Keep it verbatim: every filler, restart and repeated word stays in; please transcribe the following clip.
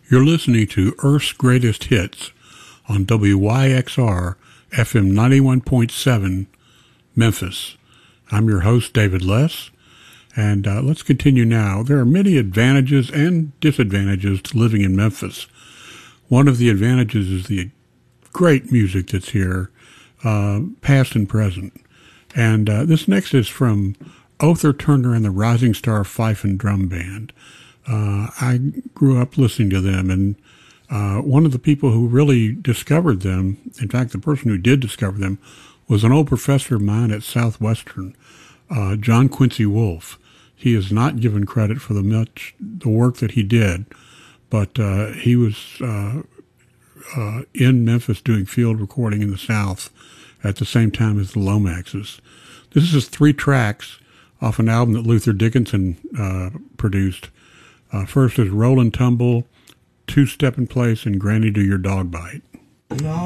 You're listening to Earth's Greatest Hits on W Y X R F M ninety-one point seven Memphis. I'm your host, David Less, and uh, let's continue now. There are many advantages and disadvantages to living in Memphis. One of the advantages is the great music that's here, uh, past and present. And uh, this next is from Other Turner and the Rising Star Fife and Drum Band. Uh, I grew up listening to them, and uh, one of the people who really discovered them, in fact, the person who did discover them, was an old professor of mine at Southwestern, uh, John Quincy Wolfe. He is not given credit for the much the work that he did, but uh, he was uh, uh, in Memphis doing field recording in the South at the same time as the Lomaxes. This is three tracks off an album that Luther Dickinson uh, produced. Uh, first is Roll and Tumble, Two Step in Place, and Granny Do Your Dog Bite. No.